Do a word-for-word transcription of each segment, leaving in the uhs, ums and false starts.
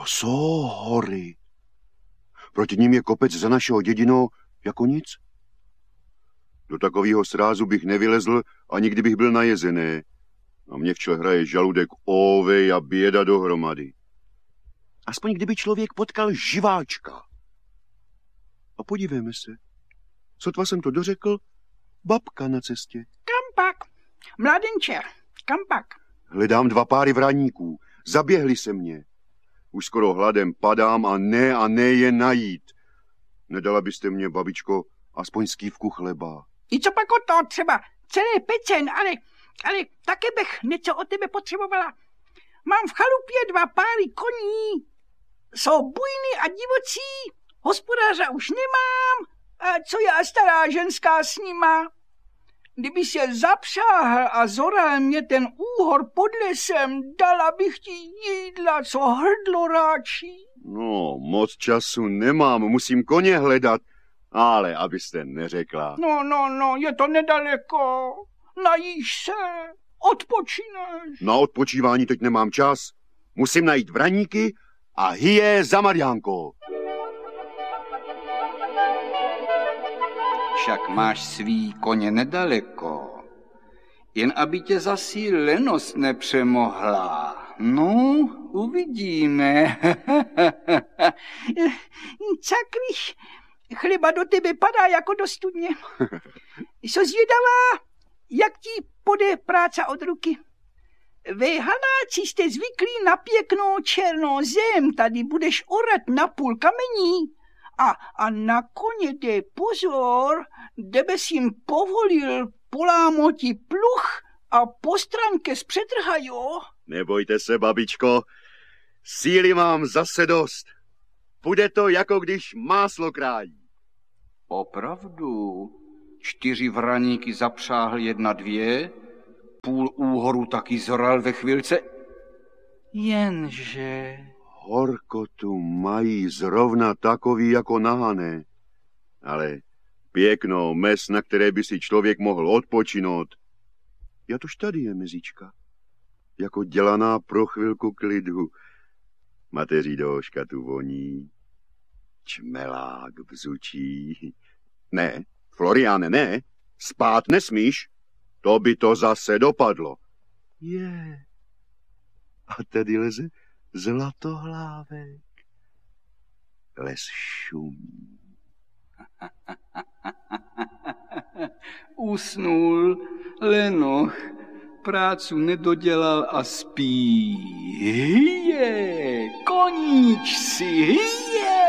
To jsou hory. Proti ním je kopec za našeho dědinou jako nic. Do takového srázu bych nevylezl, ani kdybych byl najezený. A mě včel hraje žaludek óvej a běda dohromady. Aspoň kdyby člověk potkal živáčka. A podívejme se. Sotva jsem to dořekl, babka na cestě. Kam pak? Mladenče, kam pak? Hledám dva páry vraníků. Zaběhli se mě. Už skoro hladem padám a ne a ne je najít. Nedala byste mě, babičko, aspoň skývku chleba. I co pak o to třeba? Celý pecen, ale, ale také bych něco od tebe potřebovala. Mám v chalupě dva páry koní. Jsou bujný a divocí. Hospodáře už nemám. A co já stará ženská s nima? Kdyby se zapřáhl a zoral mě ten úhor pod lesem, dala bych ti jídla, co hrdlo ráčí. No, moc času nemám, musím koně hledat, ale abyste neřekla. No, no, no, je to nedaleko. Najíš se, odpočíneš. Na odpočívání teď nemám čas. Musím najít vraníky a hyje za Mariánkou. Však máš svý koně nedaleko. Jen aby tě zasi lenost nepřemohla. No, uvidíme. Cakvíš, chleba do tebe padá jako do studně. Jsou zvědavá, jak ti pode práce od ruky. Vy hanáci jste zvyklí na pěknou černou zem, tady budeš orat na půl kamení. A, a na koně dej pozor, debes jim povolil polámoti pluch a postranke zpřetrhajo. Nebojte se, babičko, síly mám zase dost. Bude to, jako když máslo krájí. Opravdu, čtyři vraníky zapřáhl jedna dvě, půl úhoru taky zoral ve chvilce. Jenže... Horkotu mají zrovna takový jako nahané, ale pěknou mes, na které by si člověk mohl odpočinout. Jatož tady je mezička, jako dělaná pro chvilku klidu. Mateří doška tu voní, čmelák bzučí. Ne, Floriane, ne, spát nesmíš, to by to zase dopadlo. Je, a tady leze zlatohlávek. Les šumí. Usnul lenoch, prácu nedodělal a spí. Hyje, koníč si, hyje!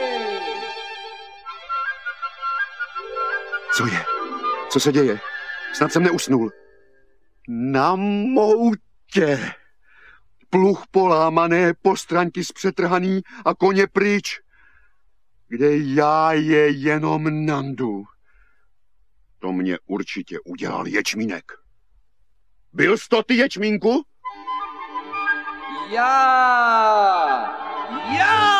Co je? Co se děje? Snad jsem neusnul. Na moutě! Pluh polámané, postranky zpřetrhaný a koně pryč, kde já je jenom nandu. To mě určitě udělal ječmínek. Byl jsi to ty, ječmínku? Já! Já!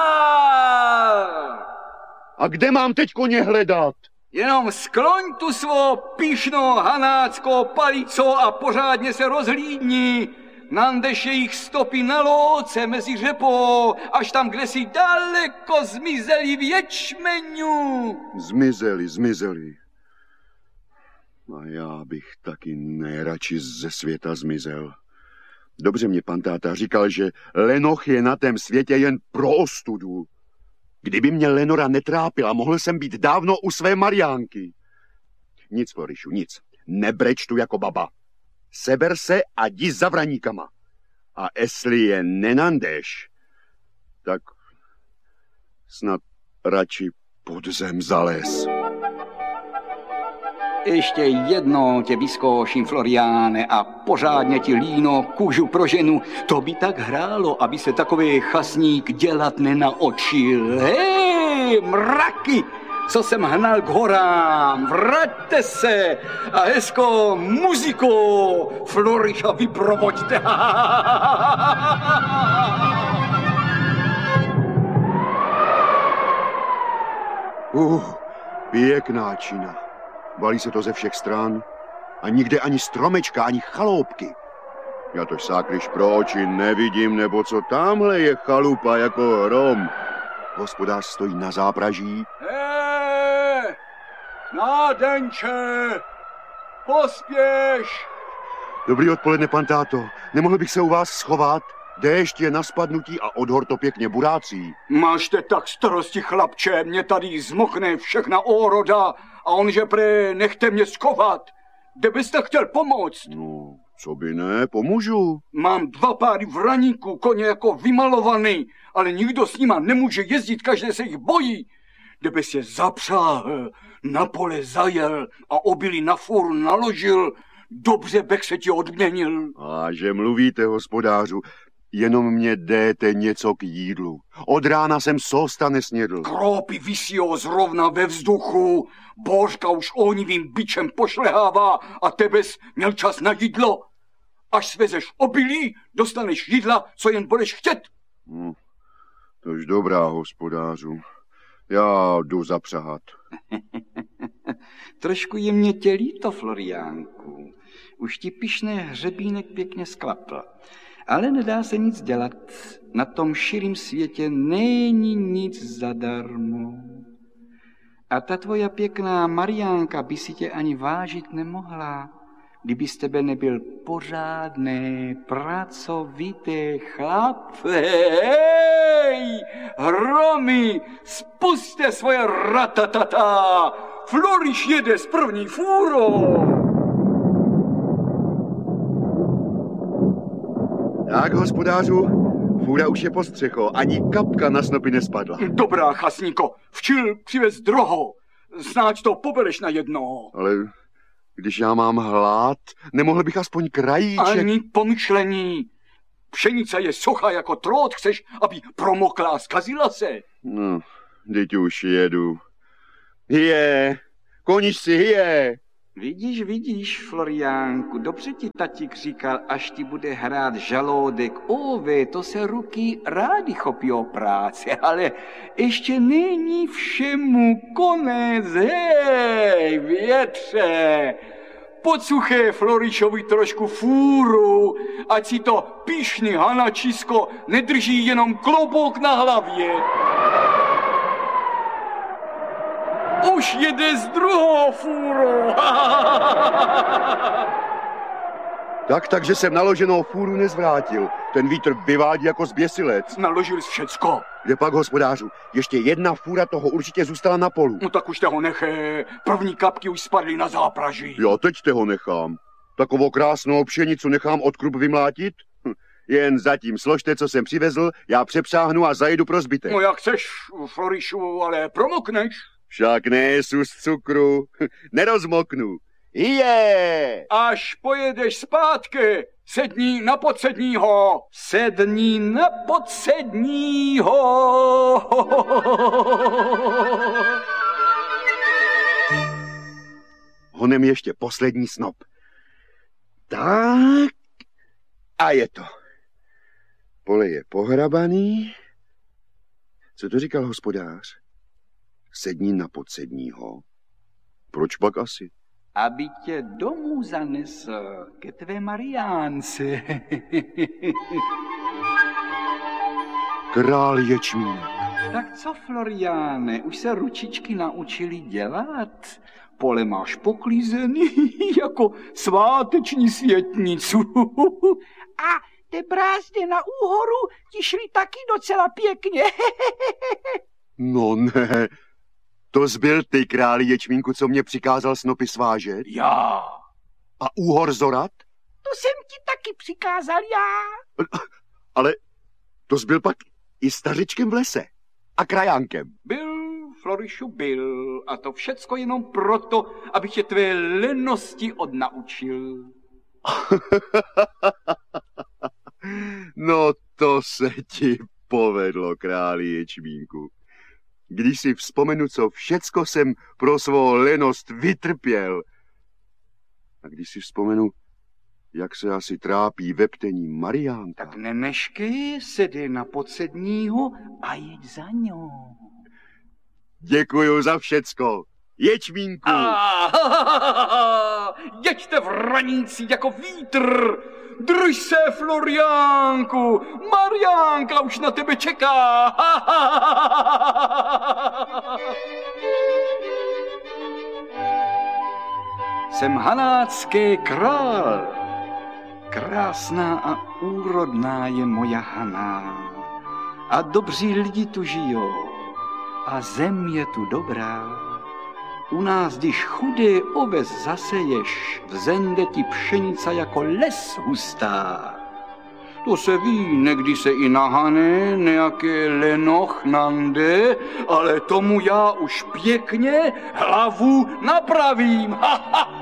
A kde mám teď koně hledat? Jenom skloň tu svou pyšnou hanáckou palicou a pořádně se rozhlídni. Nandeš jejich stopy na louce mezi řepou, až tam, kde si daleko zmizeli v ječmeňu. Zmizeli, zmizeli. A já bych taky nejradši ze světa zmizel. Dobře mě pan táta říkal, že lenoch je na tém světě jen pro ostudu. Kdyby mě lenora netrápila, mohl jsem být dávno u své Mariánky. Nic, Florišu, nic. Nebreč tu jako baba. Seber se a jdi za vraníkama. A jestli je nenandeš, tak snad radši pod zem zalez. Ještě jednou tě vyzkouším, Floriáne, a pořádně ti líno kůžu pro ženu. To by tak hrálo, aby se takový chasník dělat nenaučil. Hej, mraky! Co jsem hnal k horám, vraťte se a hezkou muzikou Floriša vyprovoďte. Uh, pěkná čina. Valí se to ze všech stran a nikde ani stromečka, ani chaloupky. Já to sákryš pro oči nevidím, nebo co tamhle je chalupa jako hrom. Hospodář stojí na zápraží. Hej, nádenče, pospěš. Dobrý odpoledne, pan táto. Nemohl bych se u vás schovat? Déšť je na spadnutí a od hor to pěkně burácí. Mášte tak starosti, chlapče, mě tady zmokne všechna óroda a on že pre nechte mě schovat. Kde byste chtěl pomoct? No, co by ne, pomůžu. Mám dva páry vraníků, koně jako vymalovaný, ale nikdo s nima nemůže jezdit, každý se jich bojí. Kdyby se zapřáhl, na pole zajel a obilí na fůru naložil, dobře bych se ti odměnil. A že mluvíte, hospodářu, jenom mě déte něco k jídlu. Od rána jsem sosta nesnědl. Krópy visího zrovna ve vzduchu, Božka už ohnivým bičem pošlehává a tebes měl čas na jídlo. Až svezeš obilí, dostaneš jídla, co jen budeš chtět. No, tož dobrá, hospodářu. Já jdu zapřahat. Trošku je mě tě líto, Floriánku. Už ti pyšný hřebínek pěkně sklapl. Ale nedá se nic dělat. Na tom širým světě není nic zadarmo. A ta tvoja pěkná Mariánka by si tě ani vážit nemohla, kdyby z tebe nebyl pořádný, pracovitý chlap. Hej, hromy, spuste svoje ratatata. Floriš jede s první fůrou. Tak, hospodářu, fůra už je po střecho, ani kapka na snopy nespadla. Dobrá, chasníko, včil přivez droho, snáď to pobereš na jednoho. Ale když já mám hlad, nemohl bych aspoň krajíček... Ani pomyšlení. Pšenice je suchá jako trot, chceš, aby promokla a zkazila se. No, teď už jedu. Hyje, koniš si, hyje. Vidíš, vidíš, Floriánku, dobře ti tatík říkal, až ti bude hrát žaludek. Ove, to se ruky rádi chopí o práci, ale ještě není všemu konec. Hej, větře, podsuché Florišovi trošku fůru, ať si to pyšný hanačisko nedrží jenom klobouk na hlavě. Už jede s druhou fůrou. Tak, takže jsem naloženou fůru nezvrátil. Ten vítr vyvádí jako zběsilec. Naložil jsi všecko. Kde pak, hospodářu? Ještě jedna fůra toho určitě zůstala na polu. No tak už te ho nechej. První kapky už spadly na zápraží. Jo, teď te ho nechám. Takovou krásnou pšenicu nechám od krup vymlátit? Hm. Jen zatím složte, co jsem přivezl, já přepřáhnu a zajedu pro zbytek. No jak chceš, Florišu, ale promokneš. Však nesu z cukru, nerozmoknu. Je! Až pojedeš zpátky, sedni na podsedního. Sedni na podsedního. Honem ještě poslední snop. Tak, a je to. Pole je pohrabaný. Co to říkal hospodář? Sedni na podsedního. Proč pak asi? Aby tě domů zanesl ke tvé Mariánce. Král ječmínek. Tak co, Floriáne, už se ručičky naučili dělat? Pole máš poklízený jako sváteční světnicu. A ty brázdy na úhoru ti šly taky docela pěkně. No ne, to zbyl ty, králi ječmínku, co mě přikázal snopy svážet? Já. A úhor zorat? To jsem ti taky přikázal já. Ale to zbyl pak i stařičkem v lese a krajánkem. Byl, Florišu, byl. A to všecko jenom proto, abych tě tvé lenosti odnaučil. No to se ti povedlo, králi ječmínku. Když si vzpomenu, co všecko jsem pro svou lenost vytrpěl. A když si vzpomenu, jak se asi trápí ve ptení Mariánka. Tak nemeškej, sedy na podsedního a jeď za ňou. Děkuju za všecko. Ječmínku. Ah, jeďte v raníci jako vítr. Drž se, Floriánku, Mariánka už na tebe čeká. Jsem hanácký král. Krásná a úrodná je moja Haná. A dobří lidi tu žijou. A zem je tu dobrá. U nás, když chudý oves zaseješ, vzende ti pšenica jako les hustá. To se ví, někdy se i nahane nejaké lenoch nande, ale tomu já už pěkně hlavu napravím. Ha, ha.